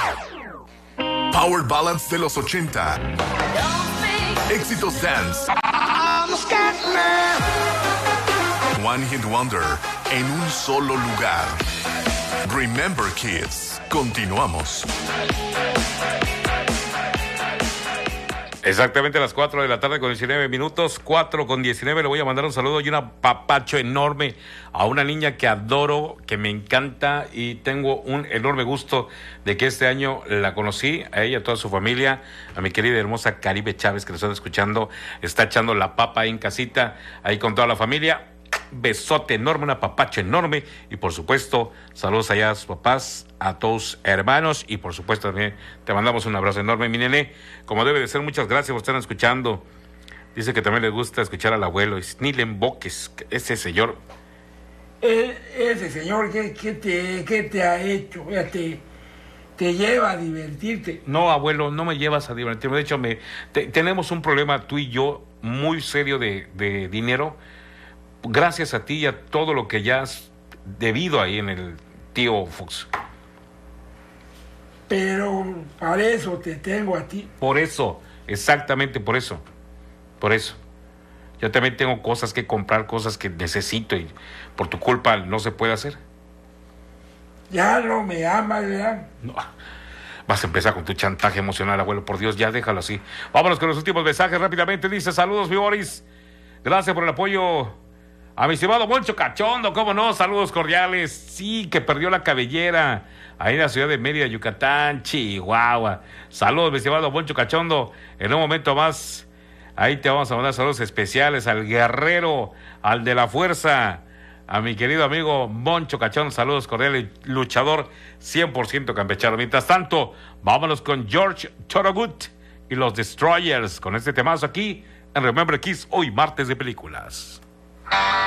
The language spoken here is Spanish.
Power Ballads de los 80. Éxitos dance. One Hit Wonder en un solo lugar. Remember Kids. Continuamos. Exactamente a las 4 de la tarde con 19 minutos, 4 con 19. Le voy a mandar un saludo y un apapacho enorme a una niña que adoro, que me encanta y tengo un enorme gusto de que este año la conocí, a ella, a toda su familia, a mi querida y hermosa Caribe Chávez, que nos está escuchando, está echando la papa ahí en casita, ahí con toda la familia. Besote enorme, un apapacho enorme y por supuesto saludos allá a sus papás, a todos hermanos y por supuesto también te mandamos un abrazo enorme, mi nene, como debe de ser. Muchas gracias por estar escuchando. Dice que también le gusta escuchar al abuelo, ni le emboques, ese señor. Ese señor, ¿qué te ha hecho? Ya te lleva a divertirte. No, abuelo, no me llevas a divertirme. De hecho, tenemos un problema tú y yo muy serio de dinero. Gracias a ti y a todo lo que ya has debido ahí en el tío Fox. Pero para eso te tengo a ti. Por eso, exactamente por eso. Por eso. Yo también tengo cosas que comprar, cosas que necesito y por tu culpa no se puede hacer. Ya no me amas, ¿verdad? No. Vas a empezar con tu chantaje emocional, abuelo. Por Dios, ya déjalo así. Vámonos con los últimos mensajes rápidamente. Dice, saludos, mi Boris. Gracias por el apoyo. A mi estimado Moncho Cachondo, cómo no, saludos cordiales. Sí, que perdió la cabellera ahí en la ciudad de Mérida, Yucatán, Chihuahua. Saludos, mi estimado Moncho Cachondo. En un momento más, ahí te vamos a mandar saludos especiales al guerrero, al de la fuerza, a mi querido amigo Moncho Cachondo. Saludos cordiales, luchador 100% campechano. Mientras tanto, vámonos con George Thorogood y los Destroyers con este temazo aquí en Remember Kids, hoy martes de películas.